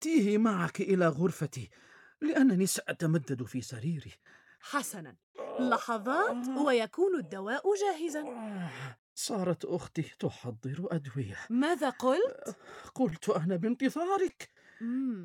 آتيه معك إلى غرفتي لأنني سأتمدد في سريري. حسناً، لحظات ويكون الدواء جاهزاً. صارت أختي تحضر أدوية. ماذا قلت؟ قلت أنا بانتظارك.